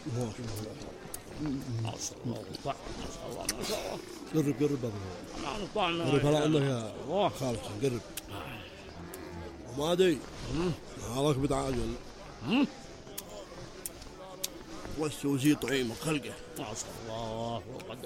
ما شاء الله. ما شاء الله ما شاء الله ما شاء الله. قرب ابو قرب هلا الله يا خالد قرب ما ادري هذاك بتعاجل وش وزي طعيمه خلقه ما شاء الله.